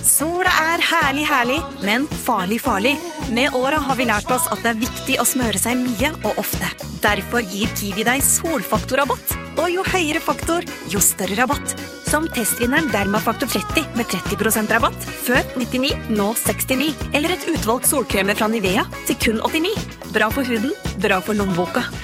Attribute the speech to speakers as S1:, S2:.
S1: Sola herlig, men farlig. Med året har vi lært oss at det viktig å smøre seg mye og ofte. Derfor gir Kiwi deg solfaktorrabatt. Og jo høyere faktor, jo større rabatt. Som testvinneren Dermafaktor 30 med 30% rabatt. Før 99, nå 69. Eller et utvalgt solkremer fra Nivea til kun 89. Bra for huden, bra for lommeboka.